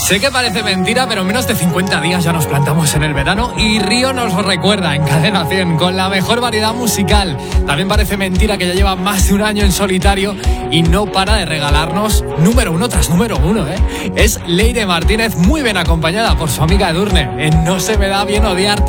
Sé que parece mentira, pero en menos de 50 días ya nos plantamos en el verano y Río nos lo recuerda en Cadena 100 con la mejor variedad musical. También parece mentira que ya lleva más de un año en solitario y no para de regalarnos número uno tras número uno, ¿eh? Es Leire Martínez, muy bien acompañada por su amiga Edurne en No se me da bien odiarte.